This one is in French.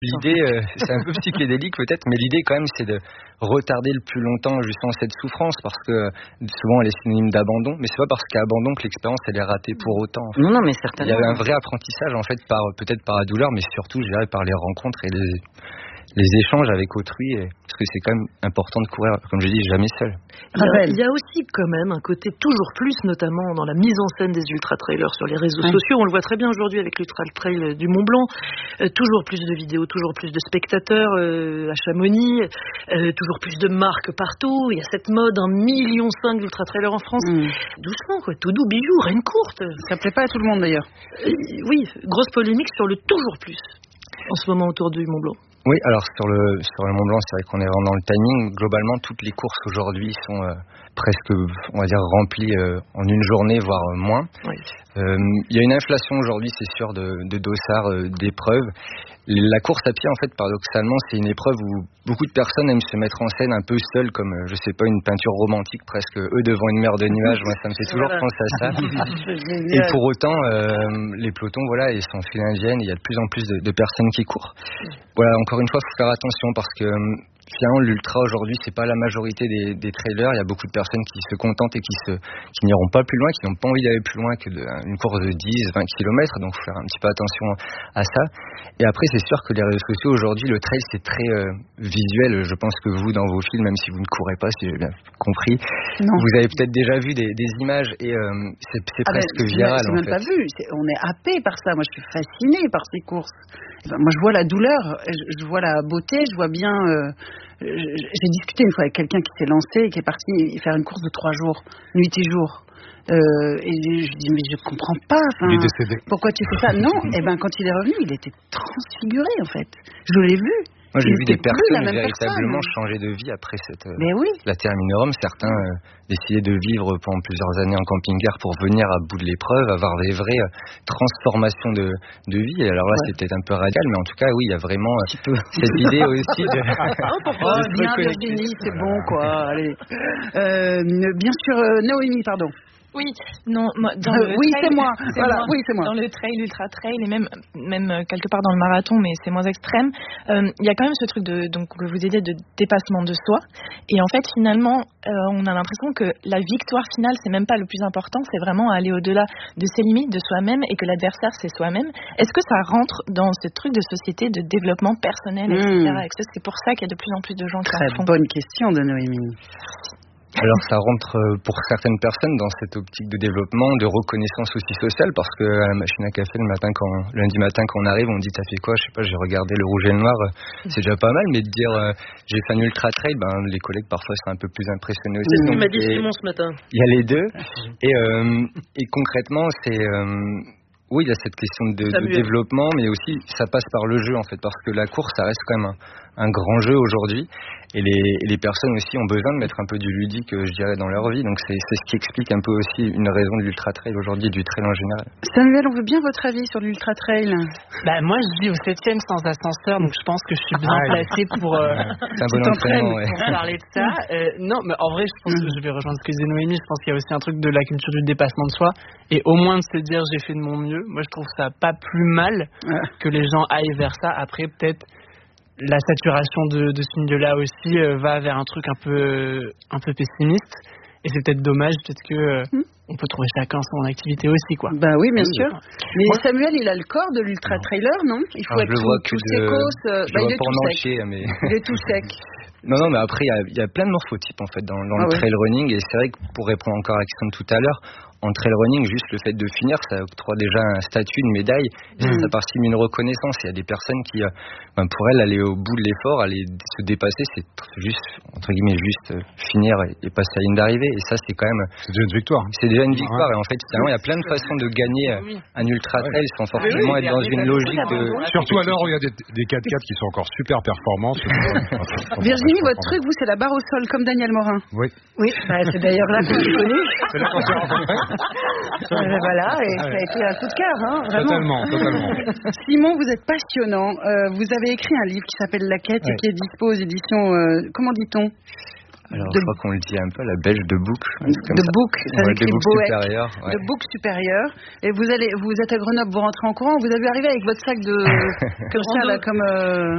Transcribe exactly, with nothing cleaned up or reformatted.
L'idée, euh, c'est un peu psychédélique peut-être, mais l'idée quand même, c'est de retarder le plus longtemps justement cette souffrance, parce que euh, souvent elle est synonyme d'abandon, mais c'est pas parce qu'il y a abandon que l'expérience elle est ratée pour autant. En fait. Non, non, mais certainement. Il y avait un vrai apprentissage en fait, par peut-être par la douleur, mais surtout, je dirais, par les rencontres et les les échanges avec autrui, et, parce que c'est quand même important de courir, comme je dis, jamais seul. Il y, a, il y a aussi quand même un côté toujours plus, notamment dans la mise en scène des ultra-trailers sur les réseaux oui. sociaux. On le voit très bien aujourd'hui avec l'ultra-trail du Mont Blanc. Euh, toujours plus de vidéos, toujours plus de spectateurs euh, à Chamonix, euh, toujours plus de marques partout. Il y a cette mode, un million cinq d'ultra-trailers en France. Mmh. Doucement, quoi, tout doux, bijou, reine courte. Ça plaît pas à tout le monde d'ailleurs. Euh, oui, grosse polémique sur le toujours plus en ce moment autour du Mont Blanc. Oui, alors sur le sur le Mont Blanc, c'est vrai qu'on est vraiment dans le timing. Globalement, toutes les courses aujourd'hui sont euh, presque, on va dire, remplies euh, en une journée, voire euh, moins. Oui. Euh, il y a une inflation aujourd'hui, c'est sûr, de, de dossards, euh, d'épreuves. La course à pied, en fait, paradoxalement, c'est une épreuve où beaucoup de personnes aiment se mettre en scène un peu seules, comme, je sais pas, une peinture romantique, presque eux devant une mer de nuages. Moi, ça me fait toujours voilà. penser à ça. Et pour autant, euh, les pelotons, voilà, ils sont fil indienne. Il y a de plus en plus de, de personnes qui courent. Voilà, encore une fois, il faut faire attention parce que finalement, l'ultra aujourd'hui, c'est pas la majorité des, des trailers. Il y a beaucoup de personnes qui se contentent et qui se, qui n'iront pas plus loin, qui n'ont pas envie d'aller plus loin que de, une course de dix, vingt kilomètres. Donc, faut faire un petit peu attention à ça. Et après, c'est sûr que les réseaux sociaux aujourd'hui, le trail, c'est très euh, visuel. Je pense que vous, dans vos films, même si vous ne courez pas, si j'ai bien compris, non. vous avez peut-être déjà vu des, des images et euh, c'est, c'est ah presque ben, viral. C'est en même fait. pas vu. C'est, on est happé par ça. Moi, je suis fascinée par ces courses. Enfin, moi, je vois la douleur, je, je vois la beauté, je vois bien. Euh, j'ai discuté une fois avec quelqu'un qui s'est lancé et qui est parti faire une course de trois jours, nuit et jour. Euh, et je dis mais je comprends pas. Il est décédé. Pourquoi tu fais ça? Non. Et ben quand il est revenu, il était transfiguré en fait. Je l'ai vu. Moi, j'ai il vu des personnes véritablement personne. changer de vie après cette mais oui. la Terminorum. Certains euh, décidaient de vivre pendant plusieurs années en camping-car pour venir à bout de l'épreuve, avoir des vraies euh, transformations de, de vie. Et alors là, ouais. c'est peut-être un peu radical, mais en tout cas, oui, il y a vraiment euh, cette idée aussi de... oh, pourquoi oh, bien Virginie, c'est bon, quoi. Allez. Euh, bien sûr, euh, Noémie, pardon. Oui, non, moi, dans euh, le oui, trail, c'est moi. C'est voilà, moi. oui, c'est moi. Dans le trail, l'ultra trail, et même, même quelque part dans le marathon, mais c'est moins extrême. Il euh, y a quand même ce truc de, donc que vous disiez, de dépassement de soi. Et en fait, finalement, euh, on a l'impression que la victoire finale, c'est même pas le plus important. C'est vraiment aller au-delà de ses limites, de soi-même, et que l'adversaire, c'est soi-même. Est-ce que ça rentre dans ce truc de société de développement personnel, et cetera. Mmh. Est-ce que c'est pour ça qu'il y a de plus en plus de gens qui en font? Très bonne question de Noémie. Alors ça rentre pour certaines personnes dans cette optique de développement, de reconnaissance aussi sociale, parce que à la machine à café le matin, quand lundi matin quand on arrive, on dit t'as fait quoi? Je sais pas, j'ai regardé le rouge et le noir, c'est déjà pas mal, mais de dire euh, j'ai fait un ultra trail, ben les collègues parfois sont un peu plus impressionnés aussi. C'est ce qu'il m'a dit Simon ce matin. Il y a les deux, et euh, et concrètement c'est euh, oui, il y a cette question de, de développement, mais aussi ça passe par le jeu en fait, parce que la course ça reste quand même un, un grand jeu aujourd'hui. Et les, et les personnes aussi ont besoin de mettre un peu du ludique, je dirais, dans leur vie. Donc c'est, c'est ce qui explique un peu aussi une raison de l'ultra-trail aujourd'hui, du trail en général. Samuel, on veut bien votre avis sur l'ultra-trail. Bah, moi, je vis au septième sans ascenseur, donc je pense que je suis bien ah, placé pour, euh, c'est un bon entraînement, ouais. pour parler de ça. Euh, non, mais en vrai, je pense que je vais rejoindre ce que disait Noémie. Je pense qu'il y a aussi un truc de la culture du dépassement de soi. Et au moins de se dire, j'ai fait de mon mieux. Moi, je trouve ça pas plus mal que les gens aillent vers ça. Après, peut-être... la saturation de, de ce milieu-là aussi euh, va vers un truc un peu, un peu pessimiste. Et c'est peut-être dommage, peut-être que euh, mmh. on peut trouver chacun son activité aussi, quoi. Bah oui, bien oui, sûr. Mais moi, Samuel, il a le corps de l'ultra-trailer, non? Il faut alors, être tout, tout de... sécos. Euh, je bah, le il, est tout marcher, sec. Mais... il est tout sec. Non, non, mais après, il y, y a plein de morphotypes, en fait, dans, dans ah, le trail oui. running. Et c'est vrai que pour répondre encore à la question de tout à l'heure, en trail running, juste le fait de finir, ça octroie déjà un statut, une médaille, et mmh. ça participe d'une reconnaissance. Il y a des personnes qui, euh, ben pour elles, aller au bout de l'effort, aller se dépasser, c'est juste, entre guillemets, juste euh, finir et, et passer à la ligne d'arrivée. Et ça, c'est quand même... C'est déjà une victoire. C'est déjà une victoire. Ouais. Et en fait, finalement, il y a plein de façons de gagner un ultra-trail ouais. sans forcément oui, être dans une logique de... Surtout à l'heure où il y a des, des quatre-quatre qui sont encore super performants. Virginie, votre truc, vous, c'est la barre au sol, comme Daniel Morin. Oui. Oui, bah, c'est d'ailleurs là qu'on s'est connus. C'est là qu'on s'est rencontrés. Euh, voilà, et ça a été un coup de cœur, hein, vraiment. Totalement, totalement. Simon, vous êtes passionnant. Euh, vous avez écrit un livre qui s'appelle La Quête ouais. et qui est dispo aux éditions. Euh, comment dit-on? Alors, de... je crois qu'on le dit un peu, la belge de Book. De Book, ça ouais, s'écrit Book Boek. Ouais. De Book supérieur. Et vous allez, vous êtes à Grenoble, vous rentrez en courant, vous avez arrivé avec votre sac de, comme ça, là, comme, euh...